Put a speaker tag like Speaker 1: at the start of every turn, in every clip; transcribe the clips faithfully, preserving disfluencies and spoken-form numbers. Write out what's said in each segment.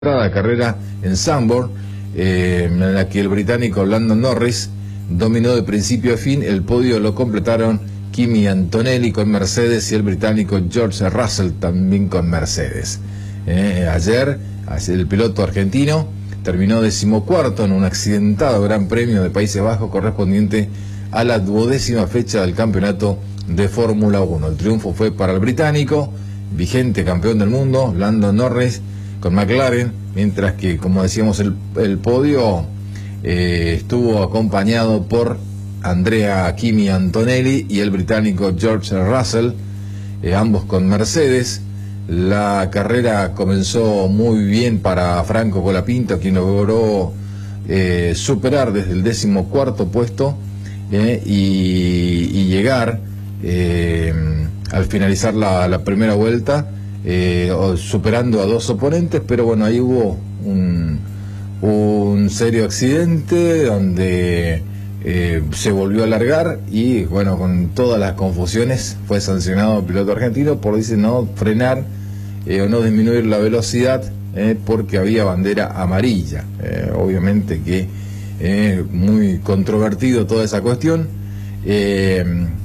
Speaker 1: La carrera en Zandvoort, eh, en la que el británico Lando Norris dominó de principio a fin. El podio lo completaron Kimi Antonelli con Mercedes y el británico George Russell también con Mercedes. Eh, ayer el piloto argentino terminó decimocuarto en un accidentado Gran Premio de Países Bajos correspondiente a la duodécima fecha del campeonato de Fórmula uno. El triunfo fue para el británico, vigente campeón del mundo, Lando Norris, con McLaren, mientras que, como decíamos, el, el podio eh, estuvo acompañado por Andrea Kimi Antonelli y el británico George Russell, eh, ambos con Mercedes. La carrera comenzó muy bien para Franco Colapinto, quien logró eh, superar desde el decimocuarto puesto eh, y, y llegar eh, al finalizar la, la primera vuelta, Eh, superando a dos oponentes, pero bueno, ahí hubo un, un serio accidente donde eh, se volvió a largar y bueno, con todas las confusiones fue sancionado el piloto argentino por, dice, no frenar eh, o no disminuir la velocidad eh, porque había bandera amarilla. Eh, obviamente que eh, muy controvertido toda esa cuestión. eh,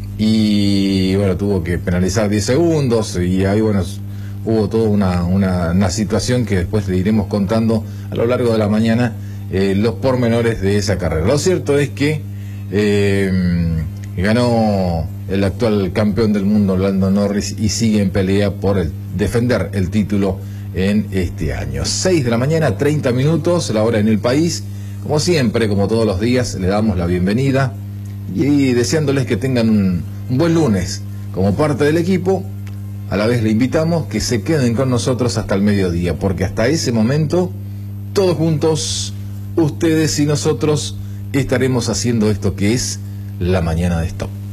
Speaker 1: y bueno, tuvo que penalizar diez segundos y ahí bueno, hubo toda una, una, una situación que después le iremos contando a lo largo de la mañana, eh, los pormenores de esa carrera. Lo cierto es que eh, ganó el actual campeón del mundo, Lando Norris, y sigue en pelea por el, defender el título en este año. seis de la mañana, treinta minutos, la hora en el país. Como siempre, como todos los días, le damos la bienvenida y deseándoles que tengan un, un buen lunes como parte del equipo. A la vez le invitamos que se queden con nosotros hasta el mediodía, porque hasta ese momento, todos juntos, ustedes y nosotros, estaremos haciendo esto que es La Mañana de Stop.